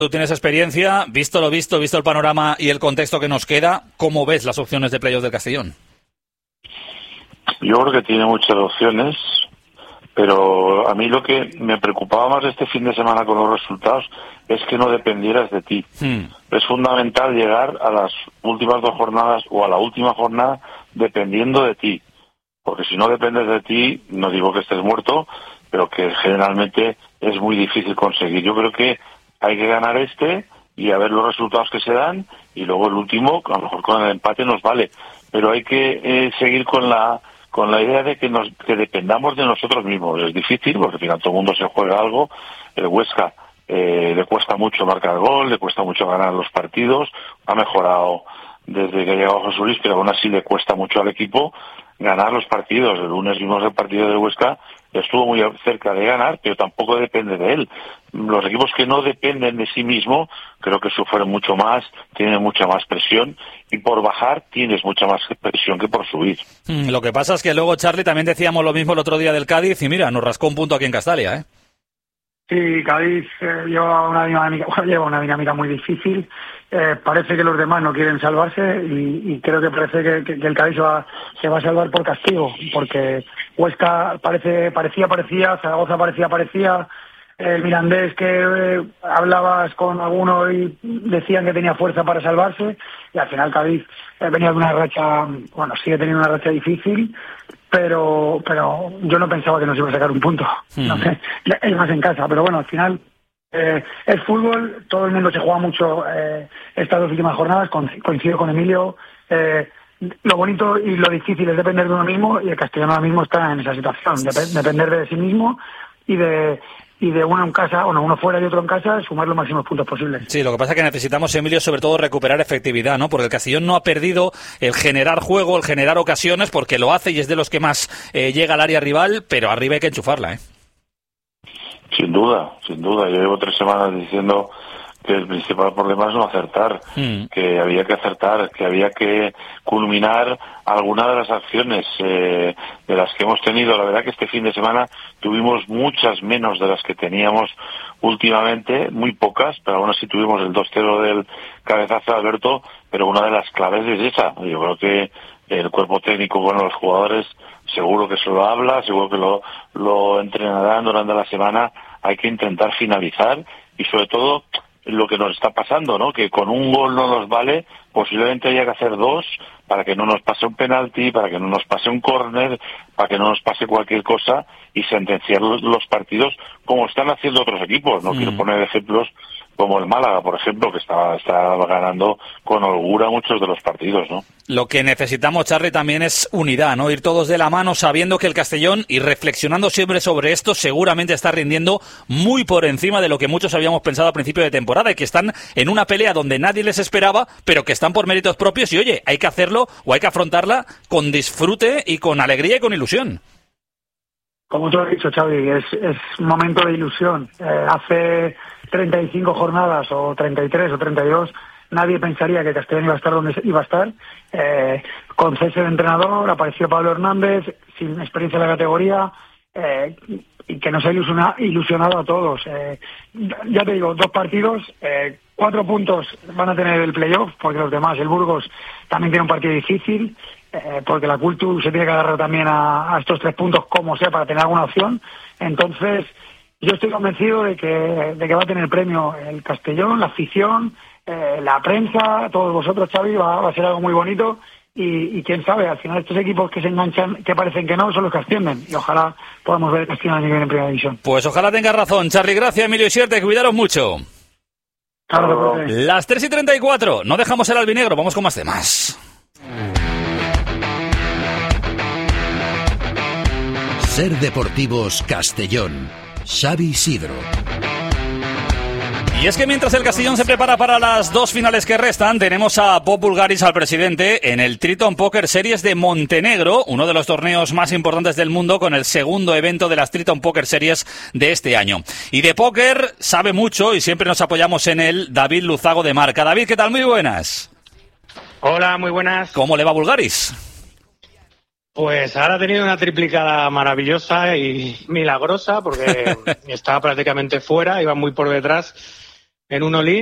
Tú tienes experiencia, visto lo visto, visto el panorama y el contexto que nos queda, ¿cómo ves las opciones de playoff del Castellón? Yo creo que tiene muchas opciones, pero a mí lo que me preocupaba más este fin de semana con los resultados es que no dependieras de ti. Es fundamental llegar a las últimas 2 jornadas o a la última jornada dependiendo de ti, porque si no dependes de ti, no digo que estés muerto, pero que generalmente es muy difícil conseguir. Yo creo que hay que ganar y a ver los resultados que se dan, y luego el último, a lo mejor con el empate nos vale, pero hay que seguir con la idea de que dependamos de nosotros mismos. Es difícil, porque al final todo el mundo se juega algo. El Huesca le cuesta mucho marcar gol, le cuesta mucho ganar los partidos, ha mejorado desde que ha llegado José Luis, pero aún así le cuesta mucho al equipo ganar los partidos. El lunes vimos el partido del Huesca, estuvo muy cerca de ganar, pero tampoco depende de él. Los equipos que no dependen de sí mismo, creo que sufren mucho más, tienen mucha más presión, y por bajar tienes mucha más presión que por subir. Lo que pasa es que luego, Charlie, también decíamos lo mismo el otro día del Cádiz, y mira, nos rascó un punto aquí en Castalia, ¿eh? Sí, Cádiz lleva una dinámica muy difícil. Parece que los demás no quieren salvarse y creo que parece que el Cádiz se va a salvar por castigo, porque Huesca parecía, Zaragoza parecía, el Mirandés que hablabas con alguno y decían que tenía fuerza para salvarse, y al final Cádiz venía de una racha, sigue teniendo una racha difícil, pero yo no pensaba que nos iba a sacar un punto. No sé, es más en casa, pero bueno, al final es fútbol, todo el mundo se juega mucho estas 2 últimas jornadas, coincido con Emilio. Lo bonito y lo difícil es depender de uno mismo, y el Castellón ahora mismo está en esa situación, depender de sí mismo y de uno en casa, uno fuera y otro en casa, sumar los máximos puntos posibles. Sí, lo que pasa es que necesitamos, Emilio, sobre todo recuperar efectividad, ¿no? Porque el Castellón no ha perdido el generar juego, el generar ocasiones, porque lo hace y es de los que más llega al área rival, pero arriba hay que enchufarla, ¿eh? Sin duda. Yo llevo 3 semanas diciendo que el principal problema es no acertar, que había que acertar, que había que culminar alguna de las acciones de las que hemos tenido. La verdad que este fin de semana tuvimos muchas menos de las que teníamos últimamente, muy pocas, pero aún así tuvimos el 2-0 del cabezazo de Alberto, pero una de las claves es esa. Yo creo que el cuerpo técnico con los jugadores seguro que se lo habla, seguro que lo entrenarán durante la semana. Hay que intentar finalizar y sobre todo lo que nos está pasando, ¿no? Que con un gol no nos vale, posiblemente haya que hacer 2 para que no nos pase un penalti, para que no nos pase un córner, para que no nos pase cualquier cosa y sentenciar los partidos como están haciendo otros equipos. No quiero poner ejemplos como el Málaga, por ejemplo, que está ganando con holgura muchos de los partidos, ¿no? Lo que necesitamos, Charly, también es unidad, ¿no? Ir todos de la mano sabiendo que el Castellón, y reflexionando siempre sobre esto, seguramente está rindiendo muy por encima de lo que muchos habíamos pensado a principio de temporada, y que están en una pelea donde nadie les esperaba, pero que están por méritos propios, y oye, hay que hacerlo o hay que afrontarla con disfrute y con alegría y con ilusión. Como tú has dicho, Xavi, es un momento de ilusión. Hace 35 jornadas o 33 o 32 nadie pensaría que Castellón iba a estar donde iba a estar. Con cese de entrenador, apareció Pablo Hernández, sin experiencia en la categoría, y que nos ha ilusionado a todos. Ya te digo, 2 partidos, 4 puntos van a tener el playoff, porque los demás, el Burgos también tiene un partido difícil, porque la Cultu se tiene que agarrar también a estos 3 puntos como sea para tener alguna opción. Entonces yo estoy convencido de que va a tener premio el Castellón, la afición, la prensa, todos vosotros, Xavi. Va a ser algo muy bonito, y quién sabe, al final estos equipos que se enganchan, que parecen que no, son los que ascienden, y ojalá podamos ver el Castellón a nivel en primera división. Pues ojalá tengas razón, Charly. Gracias, Emilio Isierte, cuidaros mucho. Claro, las 3:34, no dejamos el albinegro, vamos con más temas. Ser Deportivos Castellón. Xavi Sidro. Y es que mientras el Castellón se prepara para las 2 finales que restan, tenemos a Bob Bulgaris, al presidente, en el Triton Poker Series de Montenegro, uno de los torneos más importantes del mundo, con el segundo evento de las Triton Poker Series de este año. Y de póker sabe mucho, y siempre nos apoyamos en él, David Luzago de Marca. David, ¿qué tal? Muy buenas. Hola, muy buenas. ¿Cómo le va a Bulgaris? Pues ahora ha tenido una triplicada maravillosa y milagrosa, porque estaba prácticamente fuera, iba muy por detrás. en un olín.